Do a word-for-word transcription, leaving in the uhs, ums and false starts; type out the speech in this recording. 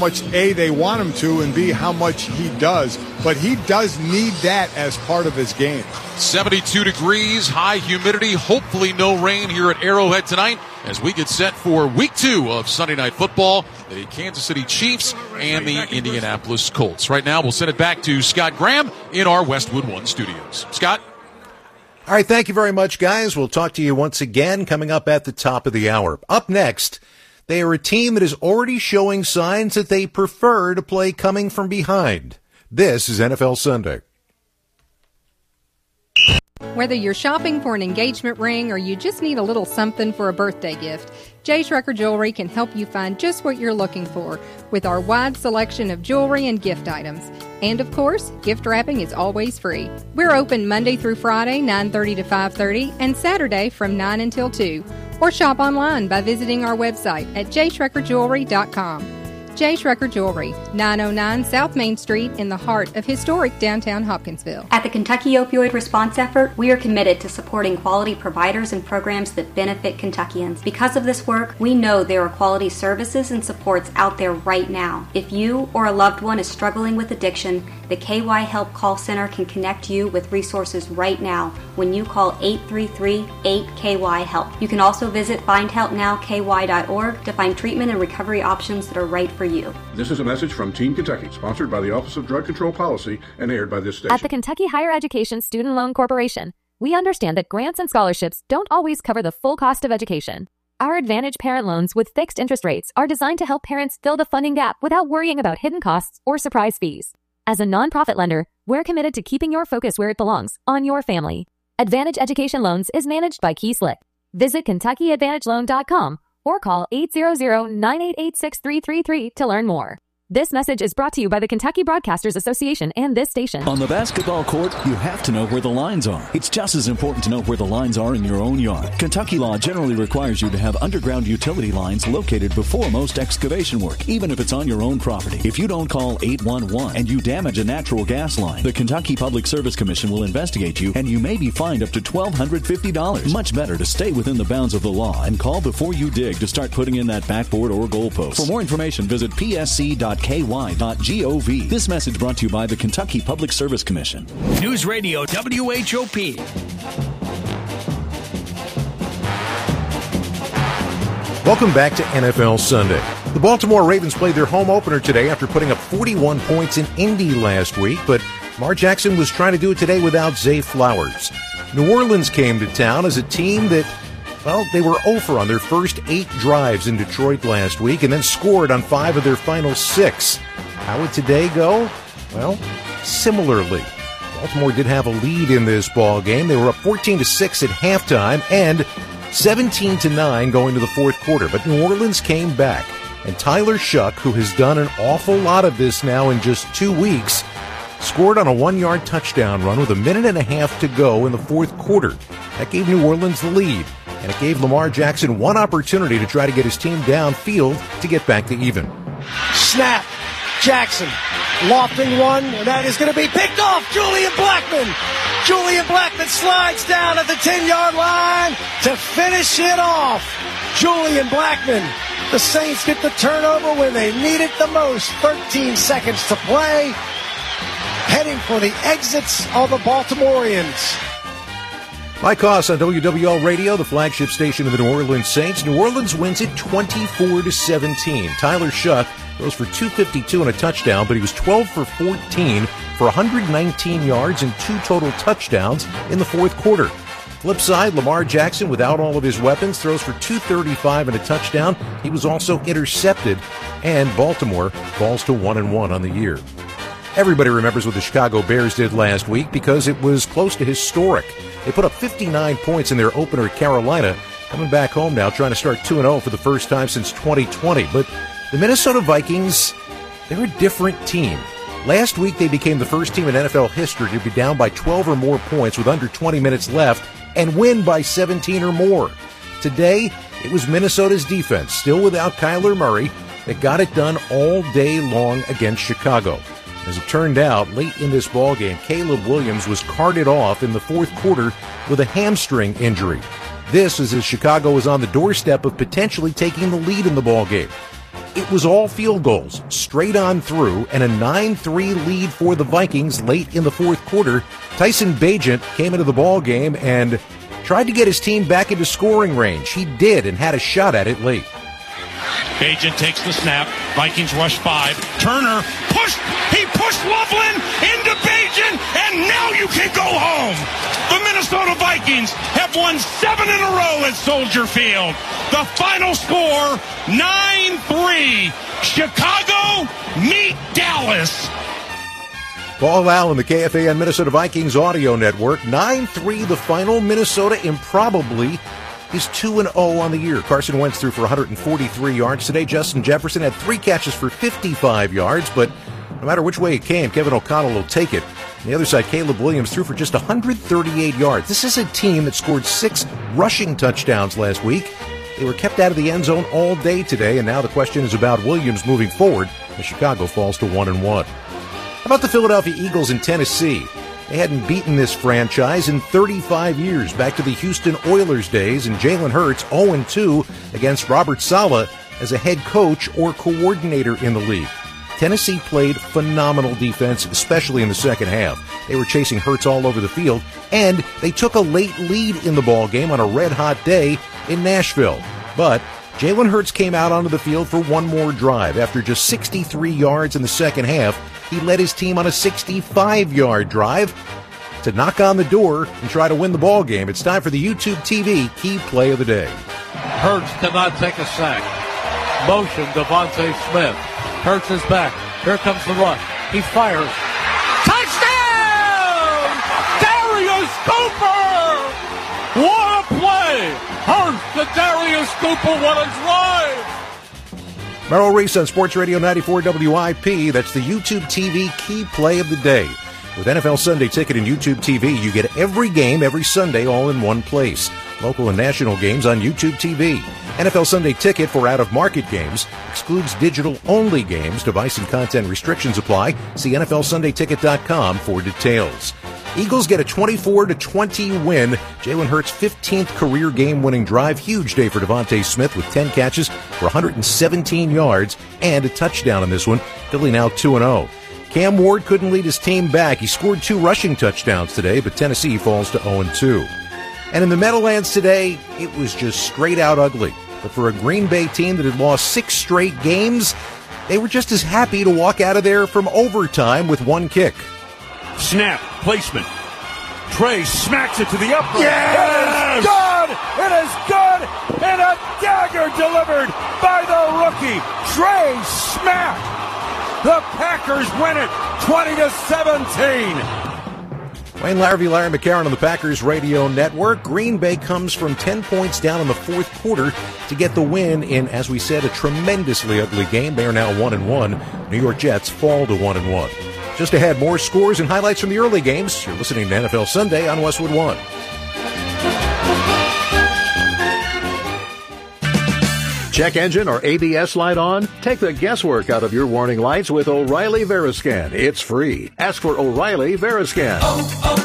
much, A, they want him to, and B, how much he does. But he does need that as part of his game. seventy-two degrees, high humidity, hopefully no rain here at Arrowhead tonight as we get set for week two of Sunday Night Football, the Kansas City Chiefs and the Indianapolis Colts. Right now, we'll send it back to Scott Graham in our Westwood One studios. Scott? All right, thank you very much, guys. We'll talk to you once again coming up at the top of the hour. Up next, they are a team that is already showing signs that they prefer to play coming from behind. This is N F L Sunday. Whether you're shopping for an engagement ring or you just need a little something for a birthday gift, J. Schrecker Jewelry can help you find just what you're looking for with our wide selection of jewelry and gift items. And of course, gift wrapping is always free. We're open Monday through Friday, nine thirty to five thirty, and Saturday from nine until two. Or shop online by visiting our website at j schrecker jewelry dot com. J. Schrecker Jewelry, nine oh nine South Main Street in the heart of historic downtown Hopkinsville. At the Kentucky Opioid Response Effort, we are committed to supporting quality providers and programs that benefit Kentuckians. Because of this work, we know there are quality services and supports out there right now. If you or a loved one is struggling with addiction, the K Y Help Call Center can connect you with resources right now when you call eight three three, eight K Y help. You can also visit find help now k y dot org to find treatment and recovery options that are right for you. This is a message from Team Kentucky, sponsored by the Office of Drug Control Policy and aired by this station. At the Kentucky Higher Education Student Loan Corporation, we understand that grants and scholarships don't always cover the full cost of education. Our Advantage Parent Loans with fixed interest rates are designed to help parents fill the funding gap without worrying about hidden costs or surprise fees. As a nonprofit lender, we're committed to keeping your focus where it belongs, on your family. Advantage Education Loans is managed by Key Slick. Visit kentucky advantage loan dot com or call eight hundred, nine eight eight, six three three three to learn more. This message is brought to you by the Kentucky Broadcasters Association and this station. On the basketball court, you have to know where the lines are. It's just as important to know where the lines are in your own yard. Kentucky law generally requires you to have underground utility lines located before most excavation work, even if it's on your own property. If you don't call eight one one and you damage a natural gas line, the Kentucky Public Service Commission will investigate you and you may be fined up to one thousand two hundred fifty dollars. Much better to stay within the bounds of the law and call before you dig to start putting in that backboard or goalpost. For more information, visit p s c dot k y dot gov. This message brought to you by the Kentucky Public Service Commission. News Radio W H O P. Welcome back to N F L Sunday. The Baltimore Ravens played their home opener today after putting up forty-one points in Indy last week, but Lamar Jackson was trying to do it today without Zay Flowers. New Orleans came to town as a team that, well, they were over on their first eight drives in Detroit last week and then scored on five of their final six. How would today go? Well, similarly. Baltimore did have a lead in this ball game. They were up fourteen to six at halftime and seventeen to nine going to the fourth quarter. But New Orleans came back, and Tyler Shuck, who has done an awful lot of this now in just two weeks, scored on a one-yard touchdown run with a minute and a half to go in the fourth quarter. That gave New Orleans the lead, and it gave Lamar Jackson one opportunity to try to get his team downfield to get back to even. Snap. Jackson lofting one, and that is going to be picked off. Julian Blackmon. Julian Blackmon slides down at the ten-yard line to finish it off. Julian Blackmon. The Saints get the turnover when they need it the most. thirteen seconds to play. Heading for the exits of the Baltimoreans. Mike Koss on W W L Radio, the flagship station of the New Orleans Saints. New Orleans wins it twenty-four to seventeen. Tyler Shuck goes for two fifty-two and a touchdown, but he was twelve for fourteen for one hundred nineteen yards and two total touchdowns in the fourth quarter. Flip side, Lamar Jackson, without all of his weapons, throws for two thirty-five and a touchdown. He was also intercepted, and Baltimore falls to one and one on the year. Everybody remembers what the Chicago Bears did last week because it was close to historic. They put up fifty-nine points in their opener at Carolina, coming back home now trying to start two and oh for the first time since twenty twenty. But the Minnesota Vikings, they're a different team. Last week they became the first team in N F L history to be down by twelve or more points with under twenty minutes left and win by seventeen or more. Today, it was Minnesota's defense, still without Kyler Murray, that got it done all day long against Chicago. As it turned out, late in this ballgame, Caleb Williams was carted off in the fourth quarter with a hamstring injury. This is as Chicago was on the doorstep of potentially taking the lead in the ballgame. it was all field goals, straight on through, and a nine three lead for the Vikings late in the fourth quarter. Tyson Bagent came into the ball game and tried to get his team back into scoring range. He did and had a shot at it late. Bagent takes the snap. Vikings rush five. Turner pushed. He pushed Loveland into Bagent, and now you can go home. The Minnesota Vikings have won seven in a row at Soldier Field. The final score, nine three. Chicago meet Dallas. Paul Allen, the K F A N Minnesota Vikings audio network. nine three the final. Minnesota improbably is two and oh on the year. Carson Wentz threw for one hundred forty-three yards today. Justin Jefferson had three catches for fifty-five yards, but no matter which way it came, Kevin O'Connell will take it. On the other side, Caleb Williams threw for just one hundred thirty-eight yards. This is a team that scored six rushing touchdowns last week. They were kept out of the end zone all day today, and now the question is about Williams moving forward as Chicago falls to one and one. How about the Philadelphia Eagles in Tennessee? They hadn't beaten this franchise in thirty-five years, back to the Houston Oilers days, and Jalen Hurts oh and two against Robert Saleh as a head coach or coordinator in the league. Tennessee played phenomenal defense, especially in the second half. They were chasing Hurts all over the field, and they took a late lead in the ball game on a red-hot day in Nashville. But Jalen Hurts came out onto the field for one more drive. After just sixty-three yards in the second half, he led his team on a sixty-five-yard drive to knock on the door and try to win the ball game. It's time for the YouTube T V Key Play of the Day. Hurts cannot take a sack. Motion, Devontae Smith. Hurts is back. Here comes the rush. He fires. Touchdown! Darius Cooper! What a play! Hurts to Darius Cooper. What a drive! Merrill Reese on Sports Radio ninety-four W I P. That's the YouTube T V Key Play of the Day. With N F L Sunday Ticket and YouTube T V, you get every game every Sunday all in one place. Local and national games on YouTube T V. N F L Sunday Ticket for out-of-market games excludes digital-only games. Device and content restrictions apply. See N F L Sunday Ticket dot com for details. Eagles get a twenty-four to twenty win. Jalen Hurts' fifteenth career game-winning drive. Huge day for Devontae Smith with ten catches for one hundred seventeen yards and a touchdown in this one. Philly now two and oh. Cam Ward couldn't lead his team back. He scored two rushing touchdowns today, but Tennessee falls to oh and two. And in the Meadowlands today, it was just straight-out ugly. But for a Green Bay team that had lost six straight games, they were just as happy to walk out of there from overtime with one kick. Snap, placement. Trey smacks it to the upright. Yes! It is good! It is good! And a dagger delivered by the rookie, Trey Smack. The Packers win it twenty to seventeen. Wayne Larrivee, Larry McCarron on the Packers Radio Network. Green Bay comes from ten points down in the fourth quarter to get the win in, as we said, a tremendously ugly game. They are now one and one. New York Jets fall to one and one. Just ahead, more scores and highlights from the early games. You're listening to N F L Sunday on Westwood One. Check engine or A B S light on? Take the guesswork out of your warning lights with O'Reilly Veriscan. It's free. Ask for O'Reilly Veriscan. Oh, oh.